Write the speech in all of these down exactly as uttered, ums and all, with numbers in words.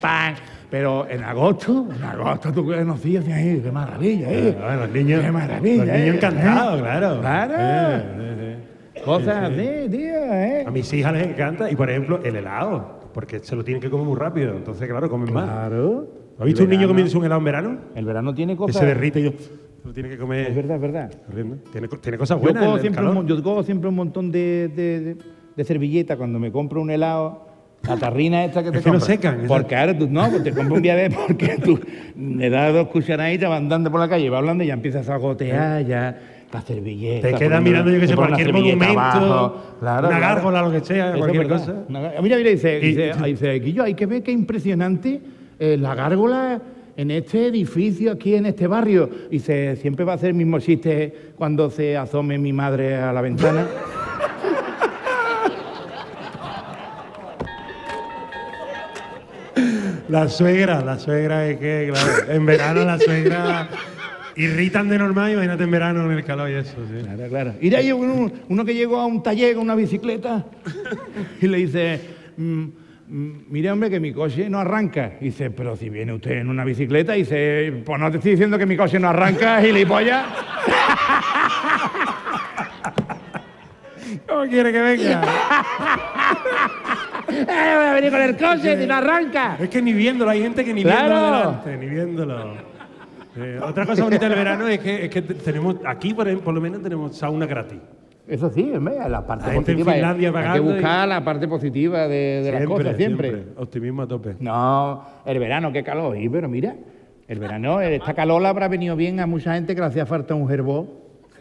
pan. Pero en agosto, en agosto tú conocías, ¡ay, qué maravilla! ¿Eh? Ah, los niños, ¡Qué maravilla! Los niños ¿eh? encantados, claro. ¡Claro! Eh, eh, eh. Cosas Sí, sí. así, tío, ¿eh? A mis hijas les encanta, y por ejemplo, el helado, porque se lo tienen que comer muy rápido, entonces, claro, comen más. Claro. ¿Has visto un niño comiéndose un helado en verano? El verano tiene Que cosas. se derrite y yo, lo tiene que comer. Es verdad, es verdad. corriendo. Tiene, tiene cosas Yo buenas. cojo, el- el siempre calor. un, yo cojo siempre un montón de, de, de, de servilletas cuando me compro un helado. La tarrina esta que te Es que no compras. secan, esas. Porque ahora tú no, pues te compras un día de porque tú le das dos cucharaditas, vas andando por la calle, vas hablando y ya empiezas a gotear ya la servilleta. Te quedas poniendo- mirando, yo que sé, te pones una cualquier servilleta monumento, abajo. Claro, una claro. gárgola, lo que sea, Eso cualquier es verdad. cosa. Una gár- mira, mira, dice, Y- dice, dice Guillo, hay que ver qué impresionante eh, la gárgola en este edificio, aquí en este barrio. Dice, siempre va a hacer el mismo chiste cuando se asome mi madre a la ventana. La suegra, la suegra es que, claro, en verano la suegra irritan de normal, imagínate en verano en el calor y eso, sí. Claro, claro. Y de ahí uno, uno que llegó a un taller con una bicicleta y le dice, mm, mm, mire hombre que mi coche no arranca. Y dice, pero si viene usted en una bicicleta, y dice, pues no te estoy diciendo que mi coche no arranca, gilipollas. ¿Cómo quiere que venga? Eh, voy a venir con el coche y no arranca. Es que ni viéndolo, hay gente que ni Claro. viéndolo delante, ni viéndolo. Eh, otra cosa bonita del verano es que, es que tenemos, aquí por, ejemplo, por lo menos tenemos sauna gratis. Eso sí, hombre, la parte La gente en positiva. Finlandia hay que pagando y- buscar la parte positiva de, de las cosas, siempre. Optimismo a tope. No, el verano, qué calor. Y, pero mira, el verano, esta calor le habrá venido bien a mucha gente que le hacía falta un herbó.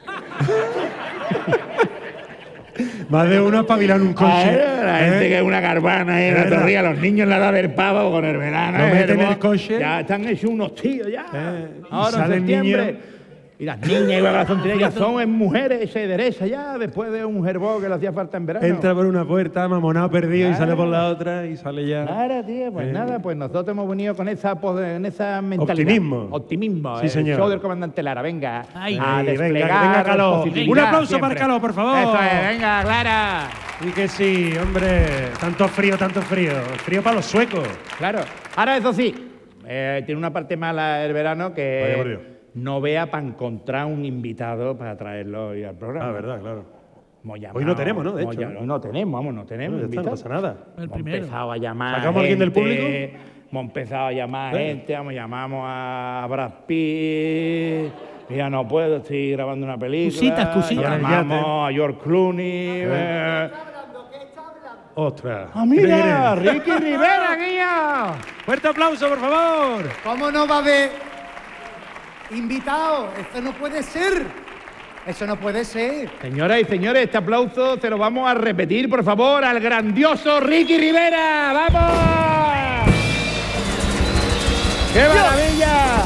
Más de uno espabilando un coche. Claro, la gente ¿eh? que es una carbana, ¿eh? Es La verdad. torrilla, los niños en la edad del pavo con el verano. Lo el meten en herbó, el coche. Ya están hechos unos tíos ya. Eh, y Ahora en salen septiembre. niños. Y las niñas igual que las tonterías ya son en mujeres hechas y derechas ya, después de un herbó que le hacía falta en verano. Entra por una puerta, mamonado perdido, y Claro. sale por la otra y sale ya. Claro, tío, pues Eh. nada, pues nosotros hemos venido con esa, pos- en esa mentalidad. Optimismo. Optimismo. Sí, el señor. show del comandante Lara, venga. Ay. a Ay, venga, desplegar venga, Caló. positividad Un aplauso siempre. para Caló, por favor. Eso es, venga, Clara. Y que sí, hombre. Tanto frío, tanto frío. Frío para los suecos. Claro. Ahora, eso sí, eh, tiene una parte mala el verano que Vaya por Dios. no vea para encontrar un invitado para traerlo hoy al programa. Ah, verdad, claro. Hemos llamado- Hoy no tenemos, ¿no? De hemos hecho, llamado- ¿no? no tenemos, vamos, no tenemos. No, ya está, no invitado. pasa nada. El Hemos primero. empezado a llamar ¿Sacamos a alguien del gente, público? Hemos empezado a llamar Venga. gente, vamos, llamamos a Brad Pitt. Mira, no puedo, estoy grabando una película. Cositas, cositas. Llamamos a George Clooney. eh. Ostras. ¡Ah, mira! ¡Ricky Rivera, guía! Fuerte aplauso, por favor. ¿Cómo no va a haber invitados? Eso no puede ser. Eso no puede ser. Señoras y señores, este aplauso se lo vamos a repetir, por favor, al grandioso Ricky Rivera. ¡Vamos! ¡Qué maravilla!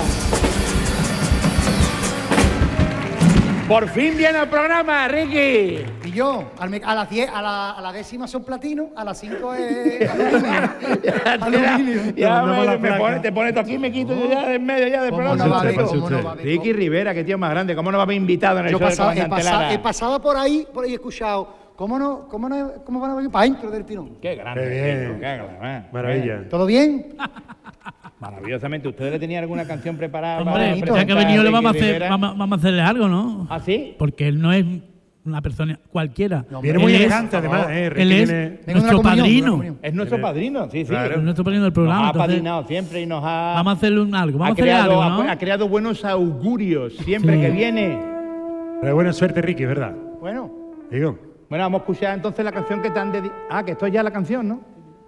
Por fin viene el programa, Ricky. Y yo, al me- a las diez, a la, a la décima son platino, a las cinco es aluminio. Aluminio. Ya Te me, ponemos la me placa. pone, te pones tú aquí y me quito yo ya de en medio ya del ¿Cómo programa. no va a haber? pase ¿Cómo usted. no va a haber? Ricky Rivera, qué tío más grande. ¿Cómo no va a haber invitado en el Yo show del pasaba- he, comandante pasado, Lara? he pasado por ahí, por ahí he escuchado. ¿Cómo no? ¿Cómo no? ¿Cómo van a venir para dentro del tirón? Qué grande. Qué bien. Ricky, qué grande, eh. Maravilla. ¿Todo bien? Maravillosamente. ¿Ustedes le tenían alguna canción preparada? Hombre, para ya que ha presentar venido le Ricky vamos a, hacer, Rivera? vamos, vamos a hacerle algo, ¿no? ¿Ah, sí? Porque él no es una persona cualquiera. No, Viene Él muy es- elegante, además, ¿eh? Ricky Él es viene- Vengo de una nuestro comunión, de una padrino. comunión. Es nuestro padrino, sí, sí. Claro. Es nuestro padrino del programa. Nos ha entonces, padrinado siempre y nos ha, vamos a hacerle un algo. Vamos ha, a hacerle creado, algo, ¿no? ha, ha creado buenos augurios siempre Sí. que viene. Pero buena suerte, Ricky, ¿verdad? Bueno, Digo. bueno, vamos a escuchar entonces la canción que te han dedicado. Ah, que esto es ya la canción, ¿no?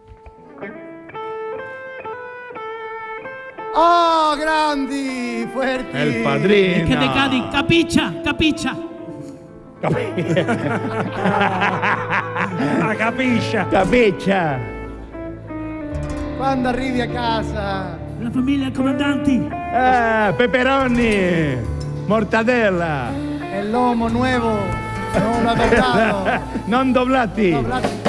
¡Oh, grande! ¡Fuerte! El padrino. Es que de Cádiz, capicha, capicha. ¡A capilla! Capicha. Cuando arribi a casa. La familia del comandante. Ah, pepperoni. Mortadella. El lomo nuevo. No lo ha doblado. Non doblati. Doblati.